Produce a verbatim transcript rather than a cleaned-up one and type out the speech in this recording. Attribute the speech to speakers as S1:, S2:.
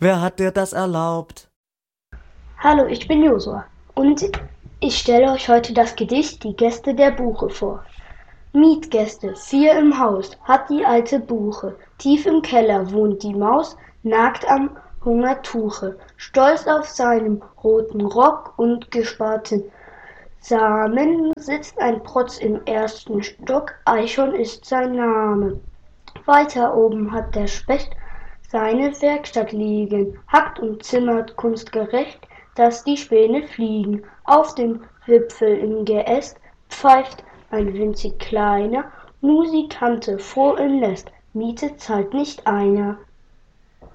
S1: Wer hat dir das erlaubt?
S2: Hallo, ich bin Josua und ich stelle euch heute das Gedicht Die Gäste der Buche vor. Mietgäste, vier im Haus, hat die alte Buche. Tief im Keller wohnt die Maus, nagt am Hungertuche. Stolz auf seinem roten Rock und gesparten Samen sitzt ein Protz im ersten Stock, Eichhorn ist sein Name. Weiter oben hat der Specht seine Werkstatt liegen, hackt und zimmert kunstgerecht, dass die Späne fliegen. Auf dem Wipfel im Geäst pfeift ein winzig kleiner Musikante froh im Nest, Miete zahlt nicht einer.